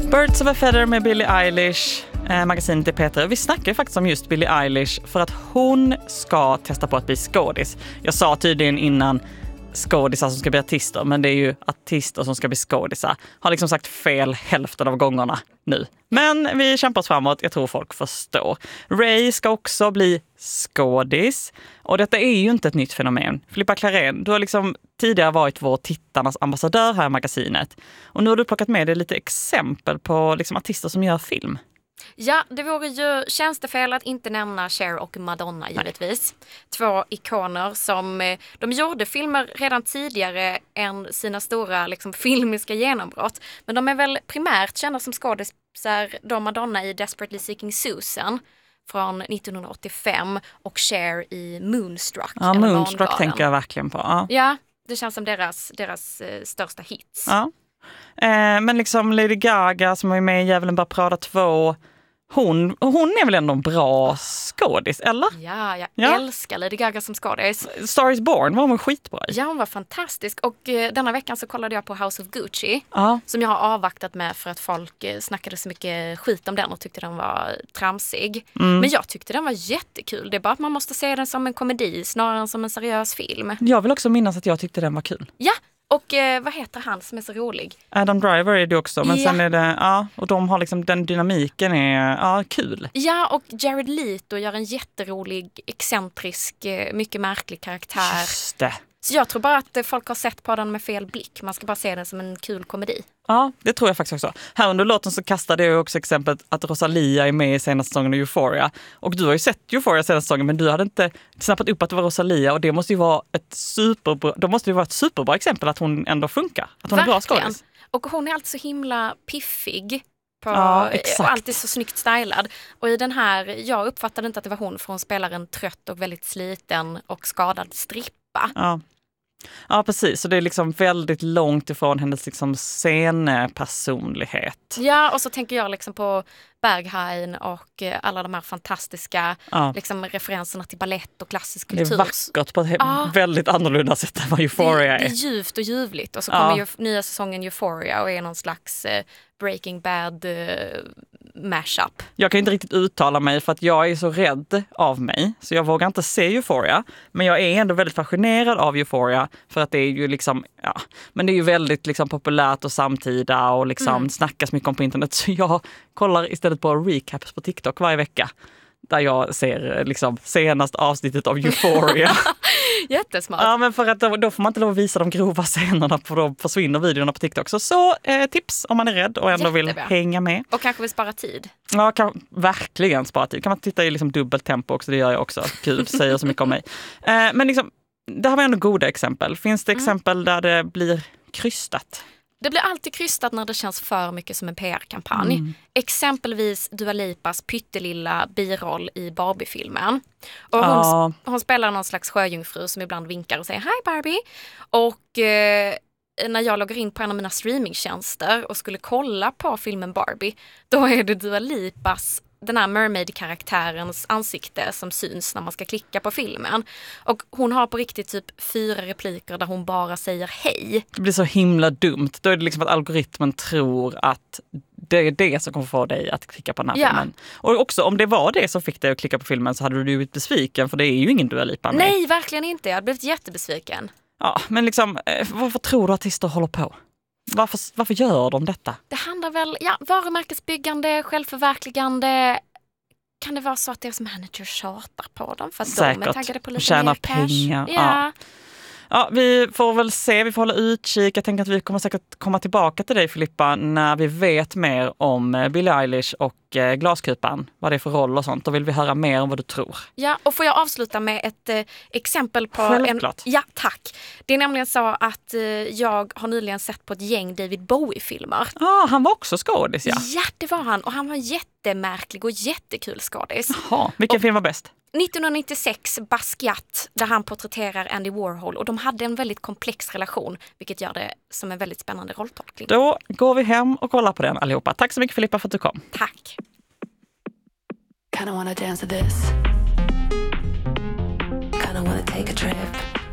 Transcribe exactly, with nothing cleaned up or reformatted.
Birds of a Feather med Billie Eilish, eh, magasinet i P tre. Vi snackar ju faktiskt om just Billie Eilish för att hon ska testa på att bli skådis. Jag sa tydligen innan skådisar som ska bli artister, men det är ju artister som ska bli skådisar. Har liksom sagt fel hälften av gångerna nu. Men vi kämpar oss framåt, jag tror folk förstår. Ray ska också bli skådis. Och detta är ju inte ett nytt fenomen. Filippa Klarén, du har liksom tidigare varit vår tittarnas ambassadör här i magasinet. Och nu har du plockat med dig lite exempel på liksom artister som gör film. Ja, det vore ju tjänstefel att inte nämna Cher och Madonna givetvis. Nej. Två ikoner som de gjorde filmer redan tidigare än sina stora liksom, filmiska genombrott. Men de är väl primärt kända som skådisar, då Madonna i Desperately Seeking Susan från nittonhundraåttiofem och Cher i Moonstruck. Ja, Moonstruck tänker jag verkligen på. Ja, ja det känns som deras, deras eh, största hits. Ja. Eh, men liksom Lady Gaga som är med i Djävulen börjar prata två, hon, hon är väl ändå en bra skådis, eller? Ja, jag ja. älskar Lady Gaga som skådis. Star is Born var hon skitbra i. Ja, hon var fantastisk. Och eh, denna veckan så kollade jag på House of Gucci. Ja. Som jag har avvaktat med för att folk eh, snackade så mycket skit om den och tyckte den var tramsig. Mm. Men jag tyckte den var jättekul. Det är bara att man måste se den som en komedi snarare än som en seriös film. Jag vill också minnas att jag tyckte den var kul. Ja. Och eh, vad heter han som är så rolig? Adam Driver är det också, men ja. sen är det, ja, och de har liksom, den dynamiken är, ja, kul. Ja, och Jared Leto gör en jätterolig, excentrisk, mycket märklig karaktär. Just det. Så jag tror bara att folk har sett på den med fel blick. Man ska bara se den som en kul komedi. Ja, det tror jag faktiskt också. Här under låten så kastade jag också exemplet att Rosalia är med i senaste säsongen av Euphoria. Och du har ju sett Euphoria senaste säsongen, men du hade inte snappat upp att det var Rosalia. Och det måste ju vara ett superbra, då måste det vara ett superbra exempel att hon ändå funkar. Att hon verkligen. är bra skådis. Och hon är alltid så himla piffig. På, ja, exakt. Och alltid så snyggt stylad. Och i den här, jag uppfattade inte att det var hon, för hon spelar en trött och väldigt sliten och skadad strippa. Ja. Ja, precis. Så det är liksom väldigt långt ifrån hennes liksom scenpersonlighet. Ja, och så tänker jag liksom på Berghain och alla de här fantastiska ja. liksom, referenserna till ballett och klassisk kultur. Det är vackert på ett ja. väldigt annorlunda sätt än vad Euphoria är. Det, det är djupt och ljuvligt. Och så ja. kommer ju nya säsongen Euphoria och är någon slags eh, Breaking Bad eh, mashup. Jag kan inte riktigt uttala mig för att jag är så rädd av mig. Så jag vågar inte se Euphoria. Men jag är ändå väldigt fascinerad av Euphoria. För att det är ju liksom, ja, men det är ju väldigt liksom populärt och samtida och liksom mm. snackas mycket om på internet. Så jag kollar istället på recaps på TikTok varje vecka. Där jag ser liksom senast avsnittet av Euphoria. Jättesmart. Ja, men för att då, då får man inte lov att visa de grova scenerna, för då försvinner videorna på TikTok. Så, så eh, tips om man är rädd och ändå Jättebra. vill hänga med. Och kanske vill spara tid. Ja, kan verkligen spara tid. Kan man titta i liksom dubbelt tempo också, det gör jag också. Kul, säger så mycket om mig. Eh, men liksom, det här var ändå goda exempel. Finns det exempel mm. där det blir krystat? Det blir alltid krystat när det känns för mycket som en P R-kampanj. Mm. Exempelvis Dua Lipas pyttelilla biroll i Barbie-filmen. Och hon, ja. hon spelar någon slags sjöjungfru som ibland vinkar och säger Hi Barbie. Och eh, när jag loggar in på en av mina streamingtjänster och skulle kolla på filmen Barbie, då är det Dua Lipas, den här mermaid-karaktärens ansikte som syns när man ska klicka på filmen. Och hon har på riktigt typ fyra repliker där hon bara säger hej. Det blir så himla dumt. Då är det liksom att algoritmen tror att det är det som kommer få dig att klicka på den här ja. filmen. Och också om det var det som fick dig att klicka på filmen så hade du blivit besviken, för det är ju ingen Dua Lipa med. Nej, verkligen inte. Jag hade blivit jättebesviken. Ja, men liksom, varför tror du att artister håller på? Varför, varför gör de detta? Det handlar väl, ja, varumärkesbyggande, självförverkligande. Kan det vara så att deras manager tjatar på dem för att Säkert. de är taggade på lite Tjänar mer cash? pengar. Ja. Ja. Ja, vi får väl se, vi får hålla utkik. Jag tänker att vi kommer säkert komma tillbaka till dig, Filippa, när vi vet mer om Billie Eilish och eh, Glaskupan. Vad det är för roll och sånt. Då vill vi höra mer om vad du tror. Ja, och får jag avsluta med ett eh, exempel på Självklart. en... Ja, tack. Det är nämligen så att eh, jag har nyligen sett på ett gäng David Bowie-filmer. Ja, ah, han var också skådis, ja. Ja, det var han. Och han var jättemärklig och jättekul skådis. Jaha, vilken och, film var bäst? nittonhundranittiosex, Basquiat, där han porträtterar Andy Warhol. Och de hade en väldigt komplex relation, vilket gör det som en väldigt spännande rolltolkning. Då går vi hem och kollar på den allihopa. Tack så mycket, Filippa, för att du kom. Tack. Kinda wanna dance to this. Kinda wanna take a trip.